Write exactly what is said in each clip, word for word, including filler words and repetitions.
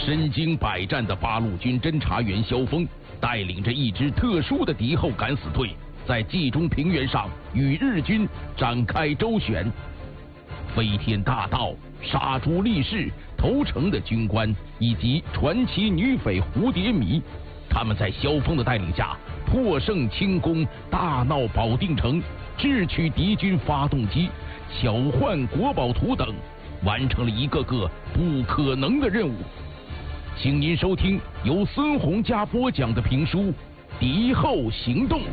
身经百战的八路军侦察员萧峰带领着一支特殊的敌后敢死队，在冀中平原上与日军展开周旋。飞天大盗、杀猪力士、投诚的军官以及传奇女匪蝴蝶迷，他们在萧峰的带领下破胜清宫，大闹保定城，智取敌军发动机，巧换国宝图等，完成了一个个不可能的任务。请您收听由孙洪嘉播讲的评书《敌后行动》。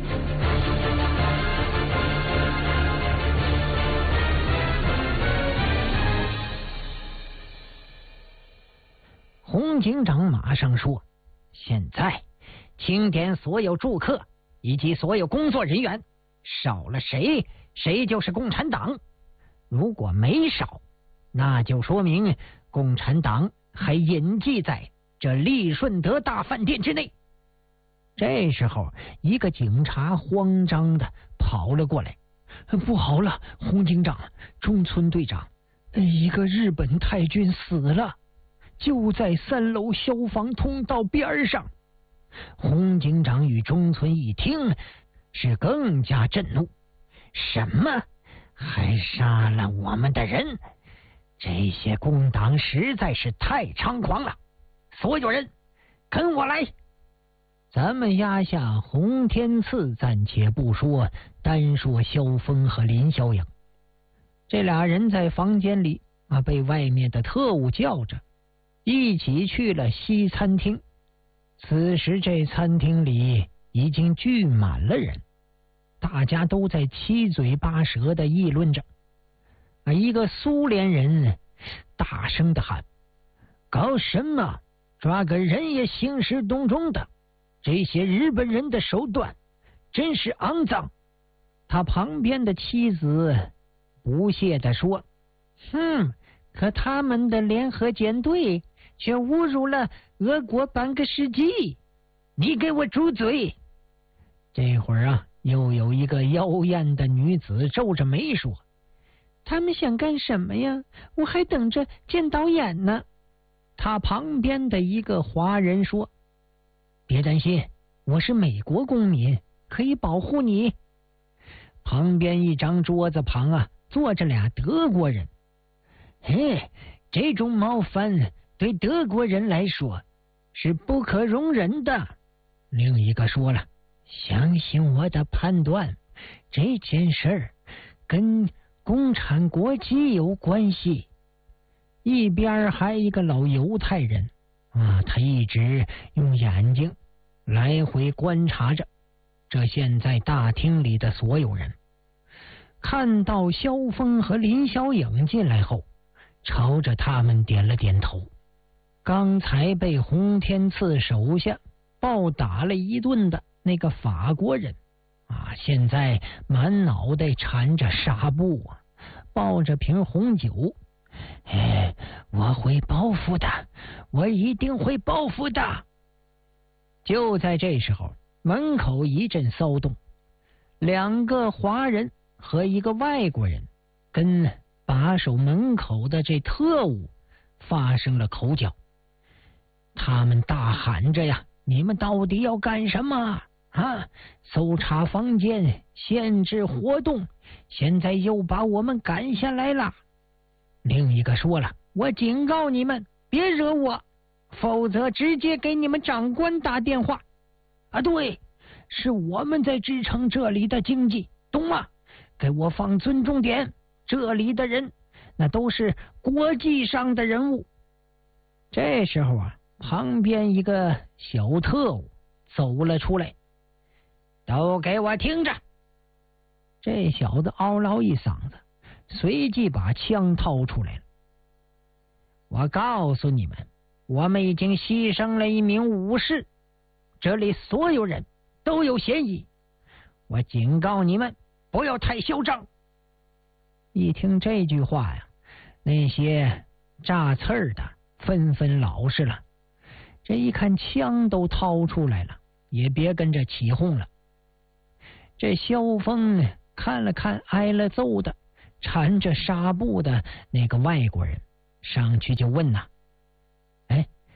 洪警长马上说：“现在清点所有住客以及所有工作人员，少了谁，谁就是共产党。如果没少，那就说明共产党还隐迹在这利顺德大饭店之内。”这时候，一个警察慌张的跑了过来：“不好了，洪警长，中村队长，一个日本太军死了，就在三楼消防通道边上。”洪警长与中村一听，是更加震怒：“什么？还杀了我们的人？这些共党实在是太猖狂了！所有人，跟我来！咱们压下洪天赐暂且不说，单说萧峰和林小影，这俩人在房间里啊，被外面的特务叫着，一起去了西餐厅。此时这餐厅里已经聚满了人，大家都在七嘴八舌的议论着。啊，一个苏联人大声的喊：“搞什么？抓个人也兴师动众的！这些日本人的手段真是肮脏！”他旁边的妻子不屑地说：“哼，可他们的联合舰队却侮辱了俄国半个世纪！你给我住嘴！”这会儿啊，又有一个妖艳的女子皱着眉说：“他们想干什么呀？我还等着见导演呢。”他旁边的一个华人说：“别担心，我是美国公民，可以保护你。”旁边一张桌子旁啊，坐着俩德国人。嘿，这种冒犯对德国人来说是不可容忍的。另一个说了：“相信我的判断，这件事儿跟共产国际有关系。”一边还一个老犹太人啊，他一直用眼睛来回观察着这现在大厅里的所有人。看到萧峰和林小影进来后，朝着他们点了点头。刚才被洪天赐手下暴打了一顿的那个法国人啊，现在满脑袋缠着纱布啊，抱着瓶红酒。哎，我会报复的，我一定会报复的。就在这时候，门口一阵骚动，两个华人和一个外国人跟把守门口的这特务发生了口角。他们大喊着呀：“你们到底要干什么啊？搜查房间，限制活动，现在又把我们赶下来了。”另一个说了：“我警告你们，别惹我，否则直接给你们长官打电话。啊，对，是我们在支撑这里的经济，懂吗？给我放尊重点，这里的人那都是国际上的人物。”这时候啊，旁边一个小特务走了出来：“都给我听着！”这小子嗷唠一嗓子，随即把枪掏出来了。我告诉你们，我们已经牺牲了一名武士，这里所有人都有嫌疑。我警告你们，不要太嚣张。一听这句话呀，那些炸刺儿的纷纷老实了。这一看枪都掏出来了，也别跟着起哄了。这萧峰看了看挨了揍的缠着纱布的那个外国人，上去就问呐：“哎，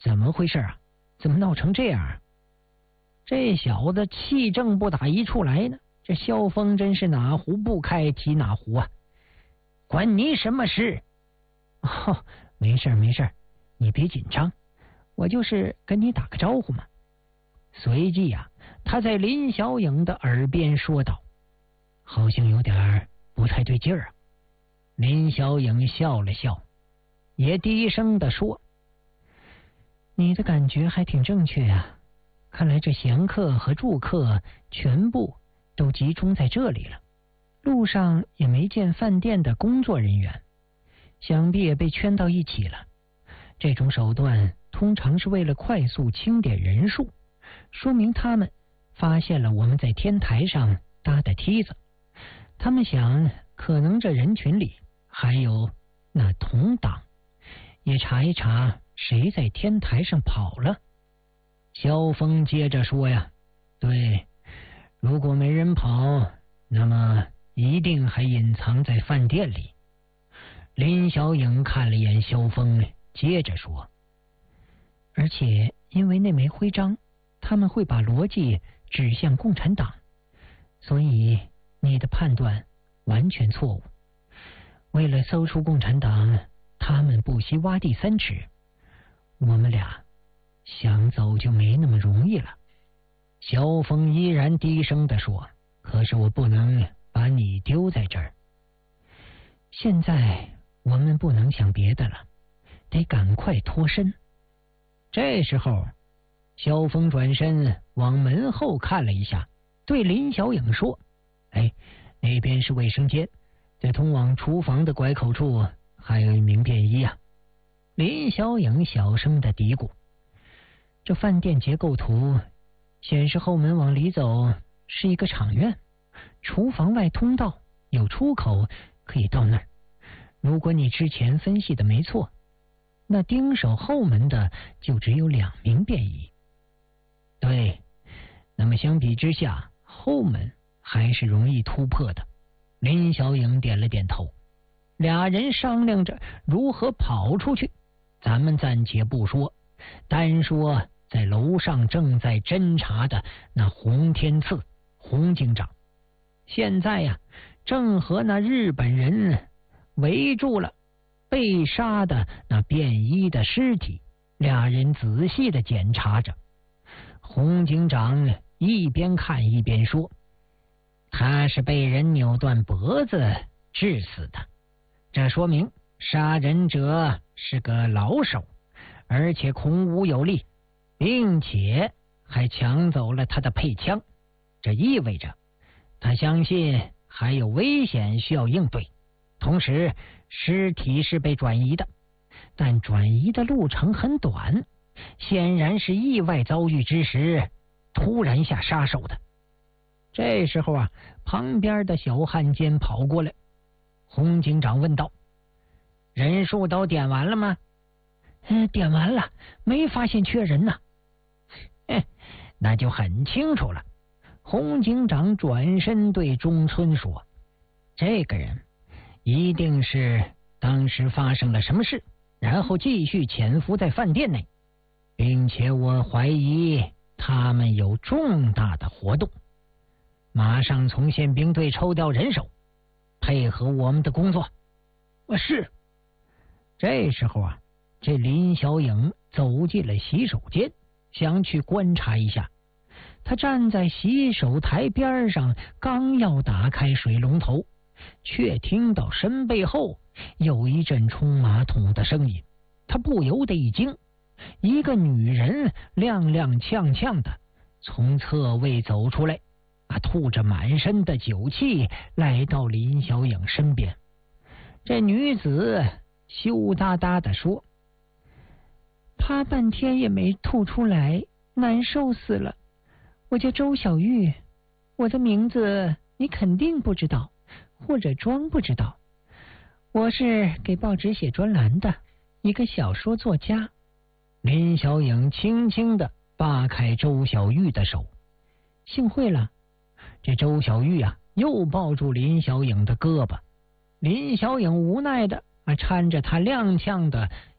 怎么回事啊？怎么闹成这样啊？这小子气正不打一处来呢，这萧峰真是哪壶不开提哪壶啊！关你什么事？哦，没事没事，你别紧张，我就是跟你打个招呼嘛。随即呀、啊，他在林小影的耳边说道：“好像有点不太对劲儿啊。”林小影笑了笑，也低声的说：“你的感觉还挺正确啊，看来这闲客和住客全部都集中在这里了。路上也没见饭店的工作人员，想必也被圈到一起了。这种手段通常是为了快速清点人数，说明他们发现了我们在天台上搭的梯子。他们想，可能这人群里还有那同党，也查一查谁在天台上跑了。”萧峰接着说呀：“对，如果没人跑，那么一定还隐藏在饭店里。”林小影看了眼萧峰，接着说：“而且因为那枚徽章，他们会把逻辑指向共产党，所以你的判断完全错误。为了搜出共产党，他们不惜挖地三尺，我们俩想走就没那么容易了。”萧峰依然低声地说：“可是我不能把你丢在这儿。现在我们不能想别的了，得赶快脱身。”这时候，萧峰转身往门后看了一下，对林小影说：“哎，那边是卫生间，在通往厨房的拐口处还有一名便衣啊。”林小影小声的嘀咕：“这饭店结构图显示后门往里走是一个场院，厨房外通道有出口可以到那儿。如果你之前分析的没错，那盯守后门的就只有两名便衣。对，那么相比之下，后门还是容易突破的。”林小影点了点头。俩人商量着如何跑出去，咱们暂且不说，单说在楼上正在侦查的那洪天赐洪警长，现在呀、啊，正和那日本人围住了被杀的那便衣的尸体，俩人仔细的检查着。洪警长一边看一边说：“他是被人扭断脖子致死的，这说明杀人者是个老手，而且孔武有力，并且还抢走了他的配枪。这意味着他相信还有危险需要应对，同时尸体是被转移的，但转移的路程很短，显然是意外遭遇之时突然下杀手的。”这时候啊，旁边的小汉奸跑过来，洪警长问道：“人数都点完了吗？”“嗯，点完了，没发现缺人呢。”“哎，那就很清楚了。”洪警长转身对中村说：“这个人一定是当时发生了什么事，然后继续潜伏在饭店内，并且我怀疑他们有重大的活动。马上从宪兵队抽调人手，配合我们的工作。”“我是。”这时候啊，这林小影走进了洗手间，想去观察一下。他站在洗手台边上，刚要打开水龙头，却听到身背后有一阵冲马桶的声音。他不由得一惊，一个女人踉踉跄跄的从侧位走出来，啊，吐着满身的酒气来到林小影身边。这女子羞答答的说：“趴半天也没吐出来，难受死了。我叫周小玉，我的名字你肯定不知道，或者装不知道。我是给报纸写专栏的一个小说作家。”林小影轻轻的扒开周小玉的手：“幸会了。”这周小玉啊，又抱住林小影的胳膊。林小影无奈的啊，搀着他踉跄的